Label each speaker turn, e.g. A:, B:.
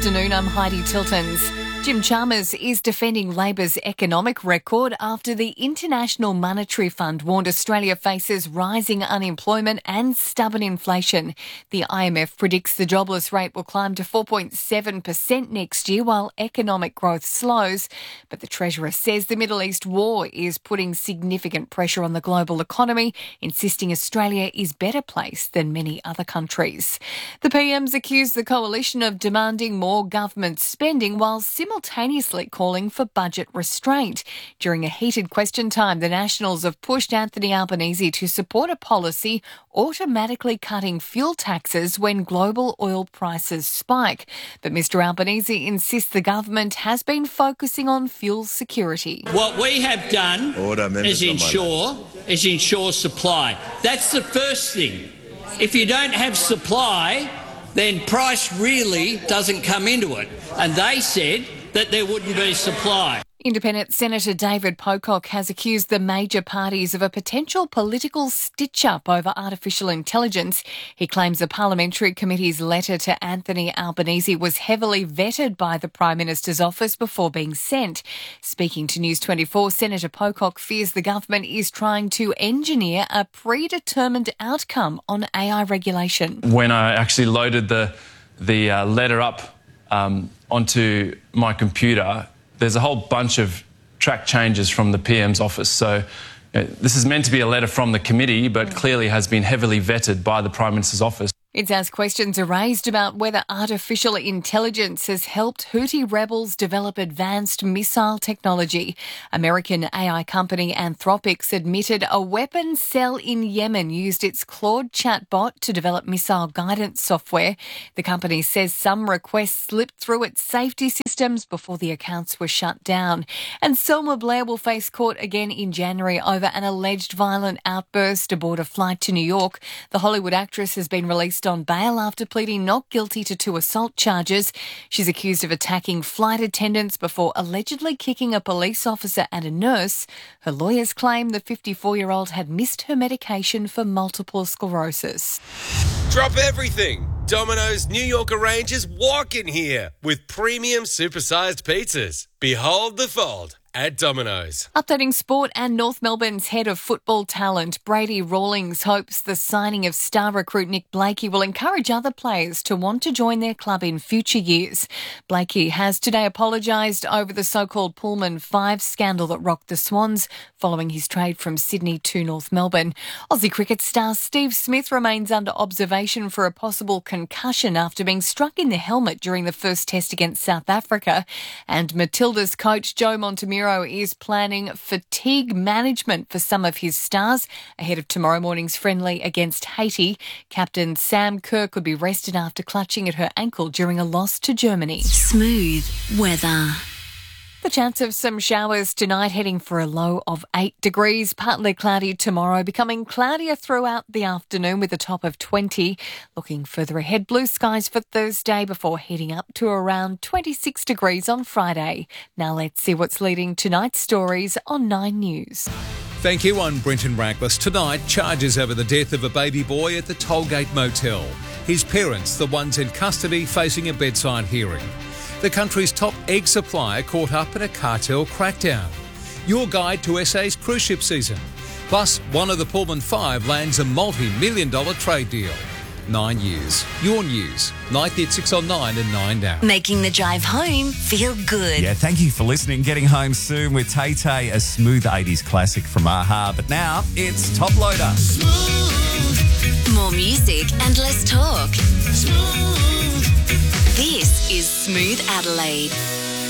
A: afternoon. I'm Heidi Tiltons. Jim Chalmers is defending Labor's economic record after the International Monetary Fund warned Australia faces rising unemployment and stubborn inflation. The IMF predicts the jobless rate will climb to 4.7% next year while economic growth slows. But the Treasurer says the Middle East war is putting significant pressure on the global economy, insisting Australia is better placed than many other countries. The PM's accused the coalition of demanding more government spending while simultaneously calling for budget restraint. During a heated question time, the Nationals have pushed Anthony Albanese to support a policy automatically cutting fuel taxes when global oil prices spike. But Mr Albanese insists the government has been focusing on fuel security.
B: What we have done is ensure supply. That's the first thing. If you don't have supply, then price really doesn't come into it. And they said that there wouldn't be supply.
A: Independent Senator David Pocock has accused the major parties of a potential political stitch-up over artificial intelligence. He claims the Parliamentary Committee's letter to Anthony Albanese was heavily vetted by the Prime Minister's office before being sent. Speaking to News 24, Senator Pocock fears the government is trying to engineer a predetermined outcome on AI regulation.
C: When I actually loaded the letter up onto my computer, there's a whole bunch of track changes from the PM's office. So this is meant to be a letter from the committee, but clearly has been heavily vetted by the Prime Minister's office.
A: It's as questions are raised about whether artificial intelligence has helped Houthi rebels develop advanced missile technology. American AI company Anthropics admitted a weapons cell in Yemen used its Claude chatbot to develop missile guidance software. The company says some requests slipped through its safety systems before the accounts were shut down. And Selma Blair will face court again in January over an alleged violent outburst aboard a flight to New York. The Hollywood actress has been released on bail after pleading not guilty to 2 assault charges. She's accused of attacking flight attendants before allegedly kicking a police officer and a nurse. Her lawyers claim the 54-year-old had missed her medication for multiple sclerosis.
D: Drop everything. Domino's New York arranges walk in here with premium supersized pizzas. Behold the fold at Domino's.
A: Updating sport, and North Melbourne's head of football talent, Brady Rawlings, hopes the signing of star recruit Nick Blakey will encourage other players to want to join their club in future years. Blakey has today apologised over the so-called Pullman 5 scandal that rocked the Swans following his trade from Sydney to North Melbourne. Aussie cricket star Steve Smith remains under observation for a possible concussion after being struck in the helmet during the first test against South Africa. And Matilda's coach Joe Montemiro is planning fatigue management for some of his stars ahead of tomorrow morning's friendly against Haiti. Captain Sam Kerr could be rested after clutching at her ankle during a loss to Germany.
E: Smooth weather.
A: The chance of some showers tonight, heading for a low of 8 degrees. Partly cloudy tomorrow, becoming cloudier throughout the afternoon with a top of 20. Looking further ahead, blue skies for Thursday before heating up to around 26 degrees on Friday. Now let's see what's leading tonight's stories on 9 News.
F: Thank you. I'm Brenton Raglas. Tonight, charges over the death of a baby boy at the Tollgate Motel. His parents, the ones in custody, facing a bedside hearing. The country's top egg supplier caught up in a cartel crackdown. Your guide to SA's cruise ship season. Plus, one of the Pullman 5 lands a multi-million-dollar trade deal. 9 years. Your news. 9th at 6 on 9 and 9 now.
E: Making the drive home feel good.
G: Yeah, thank you for listening. Getting home soon with Tay Tay, a smooth 80s classic from AHA. But now, it's Top Loader.
E: Smooth. More music and less talk. Smooth. This is Smooth Adelaide.